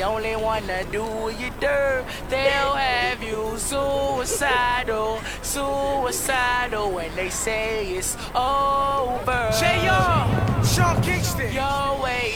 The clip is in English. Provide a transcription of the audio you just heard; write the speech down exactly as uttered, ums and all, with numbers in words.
only wanna do you dirt. They'll have you suicidal, suicidal when they say it's over. J R, Sean Kingston. Yo.